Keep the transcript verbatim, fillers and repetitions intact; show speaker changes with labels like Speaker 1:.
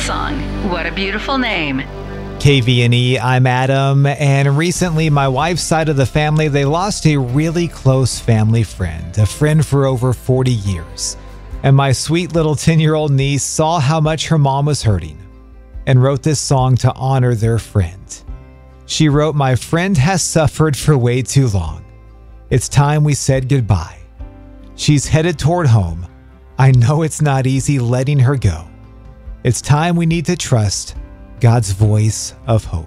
Speaker 1: song. What a beautiful name.
Speaker 2: K V N E, I'm Adam, and recently my wife's side of the family, they lost a really close family friend, a friend for over forty years. And my sweet little ten-year-old niece saw how much her mom was hurting and wrote this song to honor their friend. She wrote, "My friend has suffered for way too long. It's time we said goodbye. She's headed toward home. I know it's not easy letting her go. It's time we need to trust God's voice of hope."